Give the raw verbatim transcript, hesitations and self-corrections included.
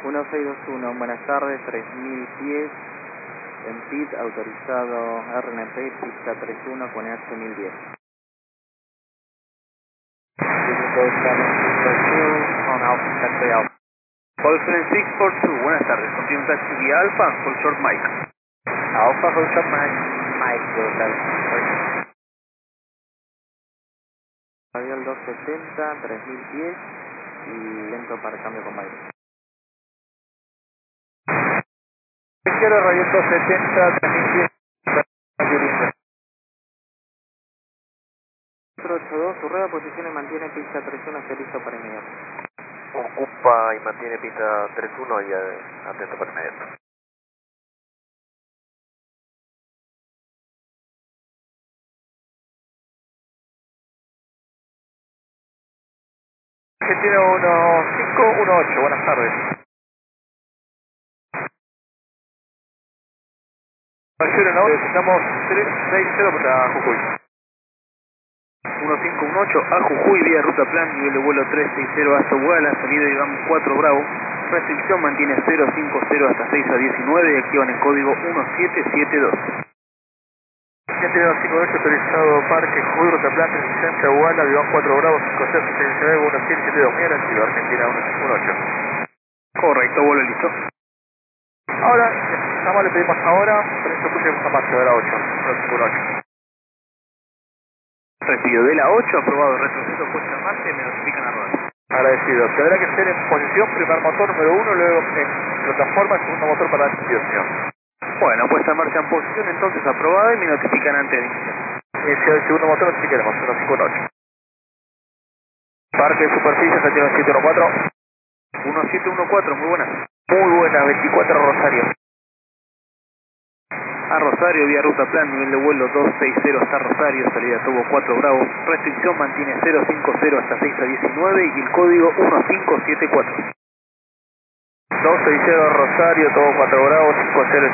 uno seis dos uno, buenas tardes, tres mil pies, en pit, autorizado R N P, pista treinta y uno con H mil diez. On Alpha, taxi Alpha. Volkswagen seis cuatro dos, buenas tardes, continúa taxi vía Alpha, full short Mike. Alpha, full short Mike, Mike, buenas tardes. Radial doscientos setenta, tres mil pies y lento para cambio con Mike. Izquierda, radial doscientos setenta, tres mil pies. cuatro ocho dos, su rueda posición y mantiene pista treinta y uno, esté listo para inmediato. Ocupa y mantiene pista treinta y uno y eh, atento para inmediato. Argentina uno cinco uno ocho, buenas tardes. Estamos tres seis cero para Jujuy. uno cinco uno ocho a Jujuy, vía ruta plan, nivel de vuelo trescientos sesenta hasta Uguala, salida Iván cuatro Bravo. Restricción mantiene cero cinco cero hasta seis a diecinueve y activan el código uno siete siete dos. siete dos cinco ocho, autorizado Parque Jujuy, ruta plan trescientos sesenta, Uguala, Iván cuatro Bravo, cinco cero seis nueve uno siete siete dos, muy agresivo, Argentina uno cinco uno ocho. Correcto, vuelo listo. Ahora, nada más le pedimos ahora, precio push a marcha de la ocho, uno cinco uno ocho. Recibido de la ocho, aprobado, retroceso, puesta en marcha y me notifican a rodar. Agradecido. Tendrá que ser en posición, primer motor número uno, luego en plataforma, segundo motor para la señor. Bueno, puesta en marcha en posición, entonces aprobada y me notifican antes de iniciar. Inicio del segundo motor, si queremos, uno cinco uno ocho. Parque de superficie, Santiago siete uno cuatro. uno siete uno cuatro, muy buenas. Muy buena, veinticuatro Rosario. A Rosario, vía ruta plan, nivel de vuelo doscientos sesenta hasta Rosario, salida Tobo cuatro Bravo. Restricción mantiene cero cinco cero hasta seis a diecinueve y el código uno cinco siete cuatro. doscientos sesenta Rosario, Tobo cuatro Bravo, cinco cero